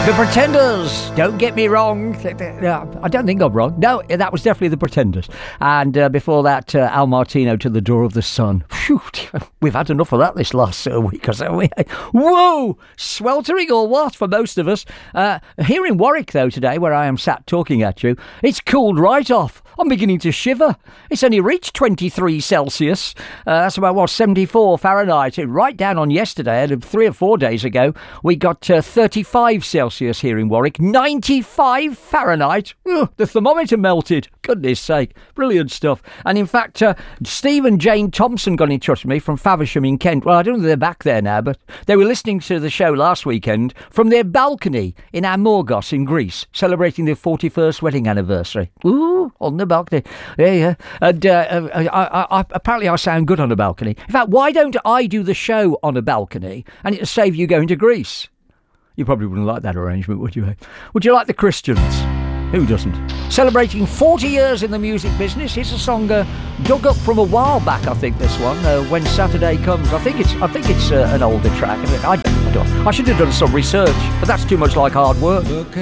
The Pretenders, don't get me wrong. I don't think I'm wrong. No, that was definitely the Pretenders. And before that, Al Martino, To the Door of the Sun. Phew, we've had enough of that this last week or so. Whoa! Sweltering or what for most of us. Here in Warwick, though, today, where I am sat talking at you, it's cooled right off. I'm beginning to shiver. It's only reached 23 Celsius. That's about, 74 Fahrenheit. Right down on yesterday, 3 or 4 days ago, we got 35 Celsius here in Warwick. 95 Fahrenheit. Ugh, the thermometer melted. Goodness sake. Brilliant stuff. And in fact, Steve and Jane Thompson got in touch with me from Faversham in Kent. Well, I don't know if they're back there now, but they were listening to the show last weekend from their balcony in Amorgos in Greece, celebrating their 41st wedding anniversary. Ooh, on the balcony. Yeah. And apparently I sound good on a balcony. In fact, why don't I do the show on a balcony and it'll save you going to Greece? You probably wouldn't like that arrangement, would you? Would you like the Christians? Who doesn't? Celebrating 40 years in the music business. Here's a song dug up from a while back, I think, this one, When Saturday Comes. I think it's an older track. I should have done some research, but that's too much like hard work.